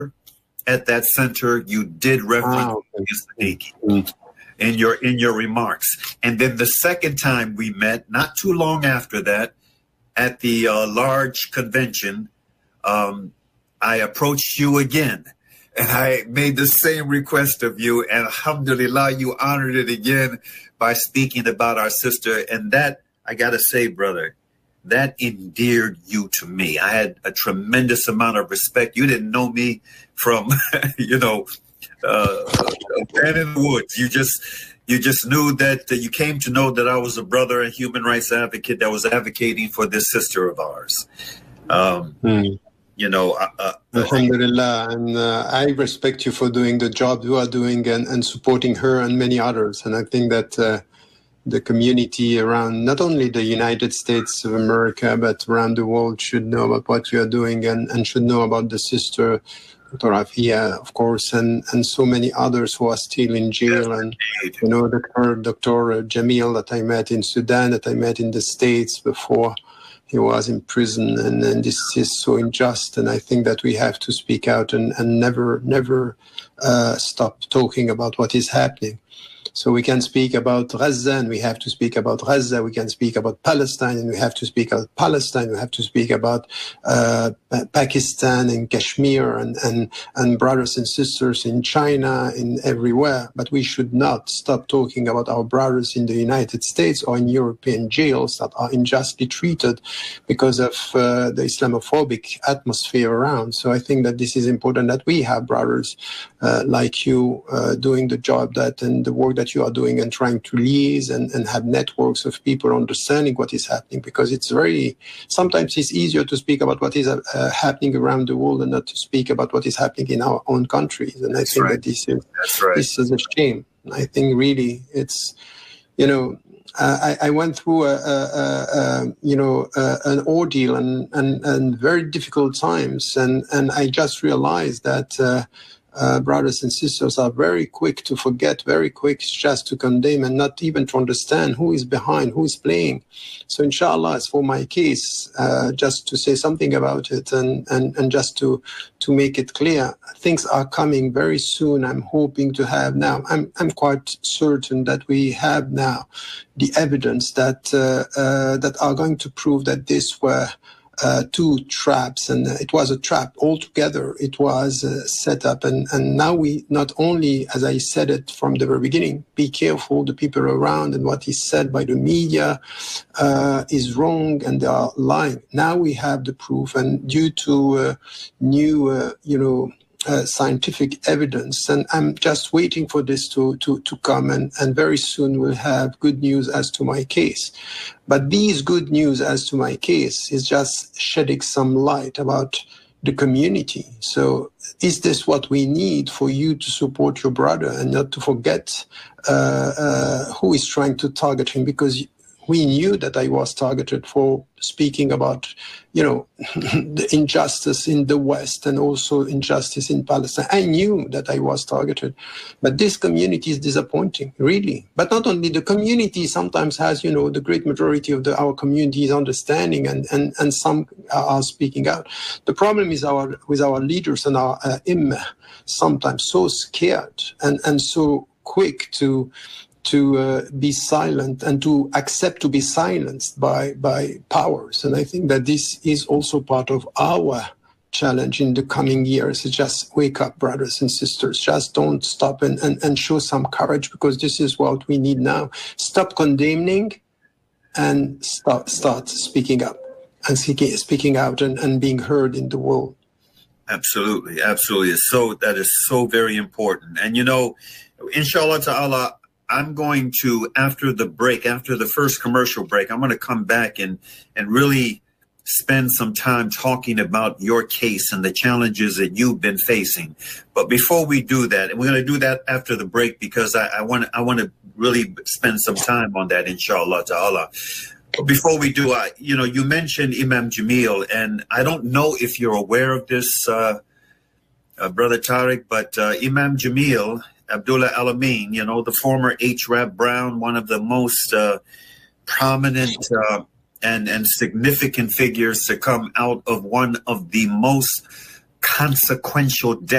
at that center, you did reference in your remarks. And then the second time we met, not too long after that, at the large convention, I approached you again. And I made the same request of you, and alhamdulillah, you honored it again by speaking about our sister. And that, I got to say, brother, that endeared you to me. I had a tremendous amount of respect. You didn't know me from, man in the woods. You just knew that you came to know that I was a brother, a human rights advocate that was advocating for this sister of ours. Alhamdulillah, and I respect you for doing the job you are doing and supporting her and many others. And I think that the community around not only the United States of America, but around the world should know about what you are doing and should know about the sister, Dr. Afia, of course, and so many others who are still in jail. And, Dr. Jamil that I met in Sudan, that I met in the States before he was in prison, and this is so unjust. And I think that we have to speak out and never stop talking about what is happening. So we can speak about Gaza, and we have to speak about Gaza. We can speak about Palestine, and we have to speak about Palestine. We have to speak about Pakistan and Kashmir and brothers and sisters in China, in everywhere. But we should not stop talking about our brothers in the United States or in European jails that are unjustly treated because of the Islamophobic atmosphere around. So I think that this is important, that we have brothers like you doing the job and the work that you are doing, and trying to liaise and have networks of people understanding what is happening, because sometimes it's easier to speak about what is happening around the world and not to speak about what is happening in our own countries. And I think that this is a shame. I think really it's, I went through an ordeal and very difficult times, and I just realized that brothers and sisters are very quick to forget, very quick just to condemn, and not even to understand who is behind, who is playing. So inshallah, as for my case, just to say something about it and just to make it clear, things are coming very soon. I'm hoping to have now, I'm quite certain that we have now the evidence that are going to prove that this were two traps, and it was a trap altogether. It was set up, and now we not only, as I said it from the very beginning, be careful, the people around, and what is said by the media is wrong, and they are lying. Now we have the proof, and due to new, scientific evidence, and I'm just waiting for this to come, and very soon we'll have good news as to my case. But these good news as to my case is just shedding some light about the community. So is this what we need for you to support your brother and not to forget who is trying to target him? Because we knew that I was targeted for speaking about, the injustice in the West and also injustice in Palestine. I knew that I was targeted, but this community is disappointing, really. But not only the community sometimes has, the great majority of our community is understanding, and some are speaking out. The problem is with our leaders and our imam, sometimes so scared and so quick to be silent and to accept to be silenced by powers. And I think that this is also part of our challenge in the coming years. Just wake up, brothers and sisters. Just don't stop and show some courage, because this is what we need now. Stop condemning and start speaking up and speaking out and being heard in the world. Absolutely. That is so very important. And inshallah ta'ala, I'm going to, after the first commercial break, I'm going to come back and really spend some time talking about your case and the challenges that you've been facing. But before we do that, and we're going to do that after the break, because I want to really spend some time on that, inshallah ta'ala. But before we do, you mentioned Imam Jamil, and I don't know if you're aware of this, Brother Tariq, but Imam Jamil Abdullah Al-Amin, the former H. Rap Brown, one of the most prominent and significant figures to come out of one of the most consequential